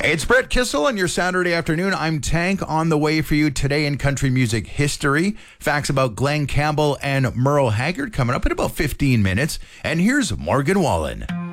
It's Brett Kissel on your Saturday afternoon. I'm Tank on the way for you today in country music history. Facts about Glen Campbell and Merle Haggard coming up in about 15 minutes. And here's Morgan Wallen.